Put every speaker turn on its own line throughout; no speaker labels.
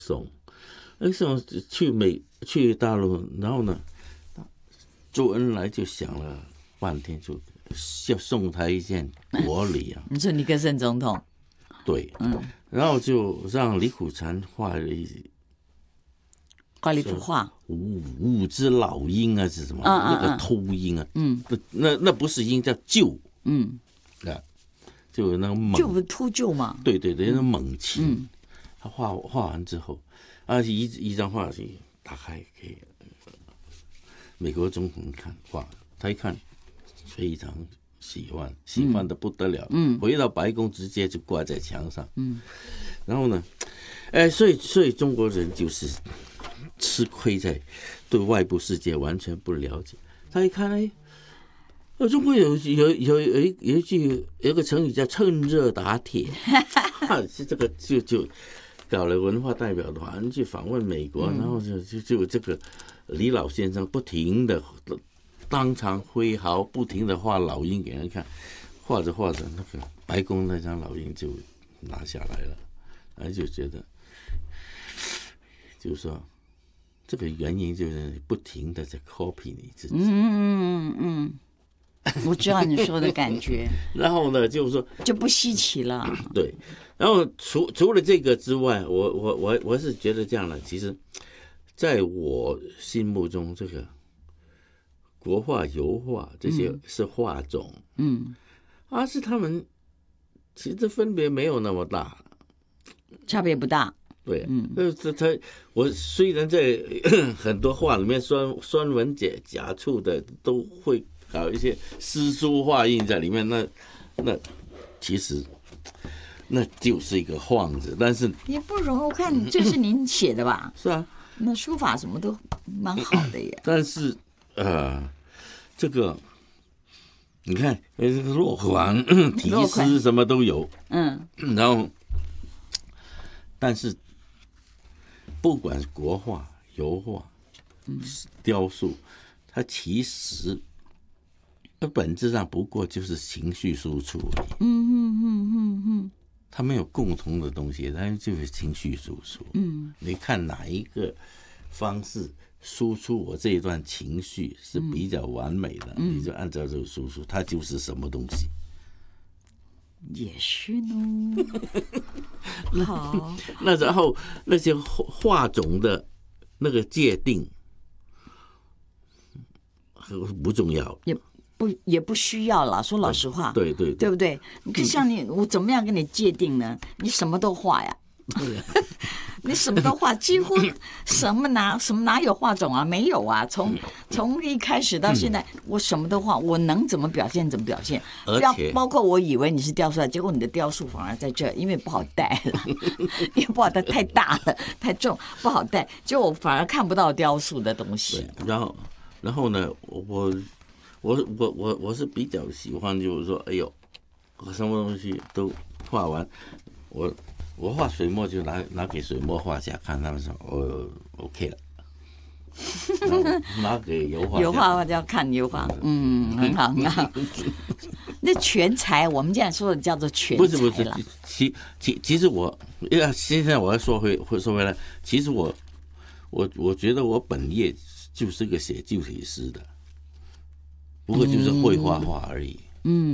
那时候去大陆，然后呢，周恩来就想了半天，就要送他一件国礼啊。
你说尼克森总统？
对，然后就让李苦禅画了
一幅画，
五只老鹰啊，是什么？那个秃鹰啊，那不是鹰，叫鹫，就那个猛，
就不是秃鹫嘛？
对，那猛禽。他画完之后，一张画打开给美国总统看，哇，他一看非常喜欢的不得了，回到白宫直接就挂在墙上，然后呢，所以中国人就是吃亏在对外部世界完全不了解。他一看，中国有个成语叫趁热打铁，是这个就搞了文化代表团去访问美国，然后就这个李老先生不停的当场挥毫，不停的画老鹰给人看，画着画着，那个白宫那张老鹰就拿下来了，然后就觉得，就是说，这个原因就是不停的在 copy 你自己。
我知道你说的感觉。
然后呢，就是说
就不稀奇了。
对，然后除了这个之外，我是觉得这样的，其实，在我心目中，这个国画、油画这些是画种，是他们其实分别没有那么大，
差别不大。
对，我虽然在很多画里面酸文假处的都会搞一些诗书画印在里面，那其实那就是一个晃字，但是
也不容易。我看这是您写的吧？
是啊，
那书法什么都蛮好的耶。
但是这个你看，这个落款、题诗什么都有，然后但是不管是国画、油画、雕塑，它其实本质上不过就是情绪输出而已。它没有共同的东西，它就是情绪输出。你看哪一个方式输出我这一段情绪是比较完美的，你就按照这个输出，它就是什么东西。
也是呢。好，
那然后那些画种的那个界定不重要，
也不需要了。说老实话，
对
不对？你看像你，我怎么样跟你界定呢？你什么都画呀。你什么都画，几乎什么哪有画种啊？没有啊！从一开始到现在，我什么都画，我能怎么表现怎么表现。
而且
包括我以为你是雕塑家，结果你的雕塑反而在这，因为不好带了，因为不好带，太大了，太重，不好带，结果我反而看不到雕塑的东西。
然后呢，我是比较喜欢，就是说，哎呦，什么东西都画完，我画水墨就拿给水墨画家看，他们说OK 了。拿给油
画家看油画，很好很好。那全才，我们现在说的叫做全才了。不
是，其实现在我要说回来，其实我觉得我本业就是个写旧体诗的，不过就是会画画而已。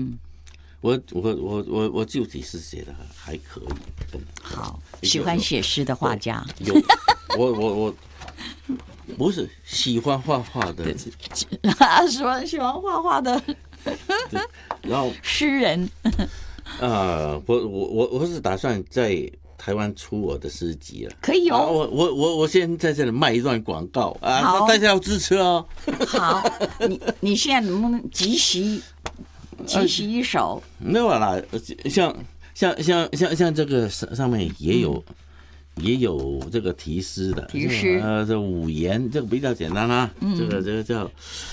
我旧体诗写的还可以，真的
好。喜欢写诗的画家，
我不是喜欢画画的，
喜欢画画的，
然后
诗人。
我是打算在台湾出我的诗集了，
可以哦。
我先在这里卖一段广告啊，大家要支持哦。
好，你现在能不能即席一首？
没有啦，像这个上面也有这个题诗的，这五言，这个比较简单啦。这个叫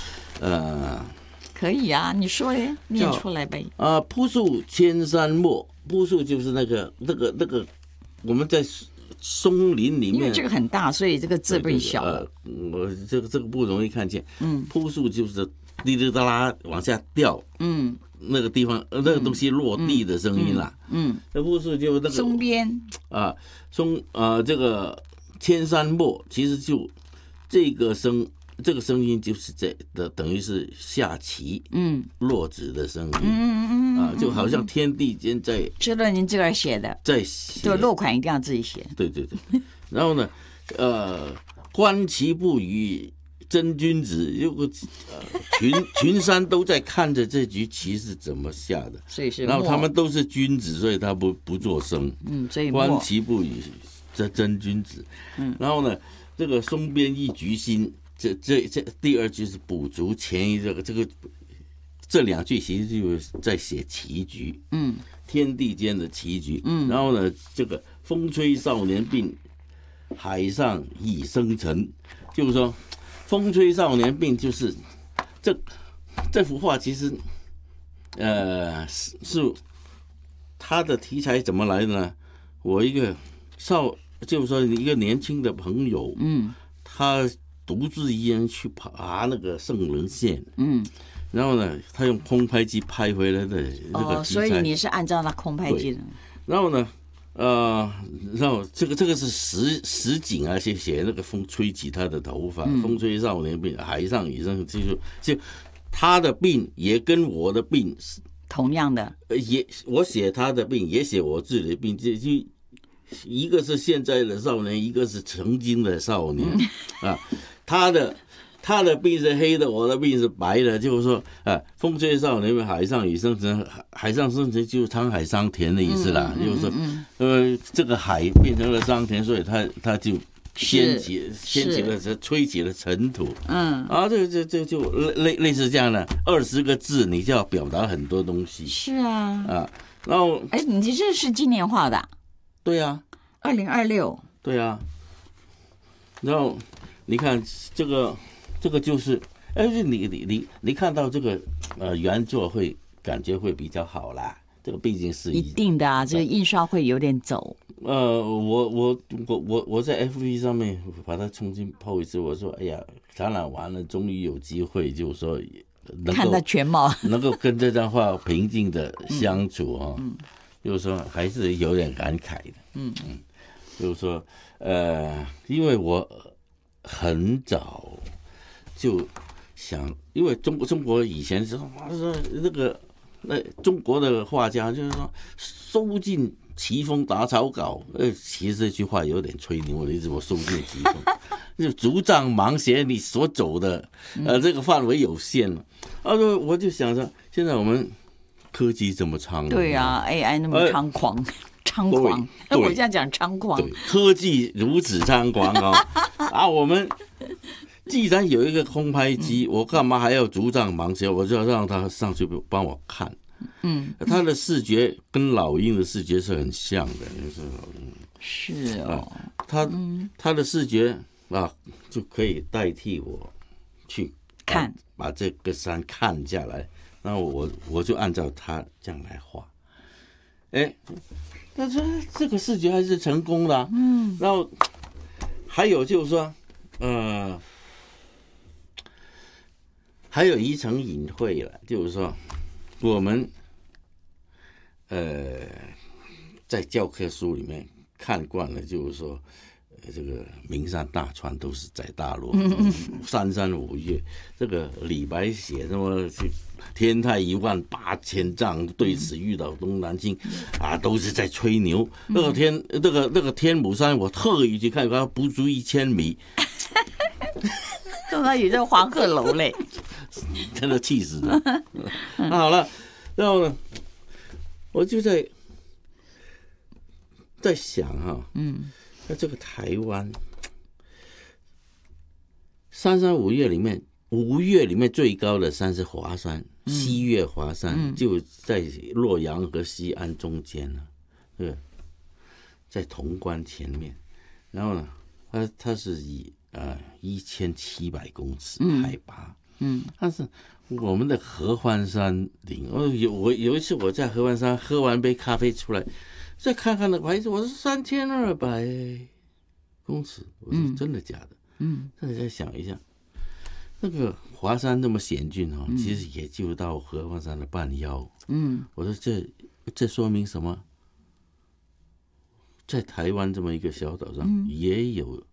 可以啊，你说嘞，念出来呗。
朴树千山墨，朴树就是那个我们在松林里面，
因为这个很大，所以这个字变小了。
我这个不容易看见。朴树就是滴滴答答往下掉。那个地方那个东西落地的声音啦。那朴树就那个
松边
这个天山墨其实就这个声音就是等于是下棋落子的声音，就好像天地间在。
知道您自个儿写的，
在写，
就落款一定要自己写。
对对对，然后呢，观棋不语真君子，群山都在看着这局棋是怎么下的，
所以是。
然后他们都是君子，所以他不作声。
所以
观棋不语这真君子。然后呢，这个松边一局新，这第二句是补足前一这两句其实就是在写棋局，天地间的棋局。然后呢，这个风吹少年鬓，海上已生尘，就是说。风吹少年鬓就是这幅画，其实是它的题材怎么来的呢？我一个就是说一个年轻的朋友，他独自一人去爬那个圣人线，然后呢，他用空拍机拍回来的那个题材，
所以你是按照那空拍机的，
然后呢？然后这个是实景啊，写那个风吹起他的头发，风吹少年鬓，海上已生，就他的鬓也跟我的鬓是
同样的，
我写他的鬓，也写我自己的鬓，就一个是现在的少年，一个是曾经的少年啊，他的鬓是黑的，我的鬓是白的，就是说，风吹少年鬓，海上已生尘，海上生尘就是沧海桑田的意思啦，就是说，这个海变成了桑田，所以他就掀起了吹起了尘土，这就类似这样的20个字，你就要表达很多东西，
是啊，
然后，
你这是纪念画的，
对啊
，2026，
对啊，然后你看这个就是，你看到这个原作会感觉会比较好啦。这个毕竟是
一定的啊，这个印刷会有点走。
我在 FB 上面把它重新 po 一次，我说哎呀，展览完了，终于有机会，就是说能够
看到全貌，
能够跟这张画平静的相处哈，就是说还是有点感慨的。就是说因为我很早。就想，因为中国以前是那中国的画家就是说收尽奇峰打草稿，其实这句话有点吹牛的意思，我收尽奇峰，就竹杖芒鞋，你所走的这个范围有限了。我就想着，现在我们科技这么猖，
对啊 ，AI 那么猖狂。我这样讲猖狂，
对，科技如此猖狂我们。既然有一个空拍机，我干嘛还要竹杖芒鞋？我就要让他上去帮我看。他的视觉跟老鹰的视觉是很像的，
是哦。
他的视觉就可以代替我去
看，
把这个山看下来，然后我就按照他这样来画。那这个视觉还是成功的。然后还有就是说，还有一层隐晦了，就是说，我们在教科书里面看惯了，就是说，这个名山大川都是在大陆，三山五岳，这个李白写什么天台18000丈，对此欲倒东南倾都是在吹牛。那个天母山，我特意去看，它不足1000米。
刚刚有这黄鹤楼嘞，
真的气死了。好了，然后呢，我就在想那这个台湾三山五岳里面，5岳里面最高的山是华山，西岳华山，就在洛阳和西安中间呢，在潼关前面。然后呢，它是以1700公尺海拔，但是我们的合欢山顶，我有一次我在合欢山喝完杯咖啡出来，再看看那个牌子，我说3200公尺，我说真的假的？再想一下，那个华山那么险峻其实也就到合欢山的半腰。我说这说明什么？在台湾这么一个小岛上，也有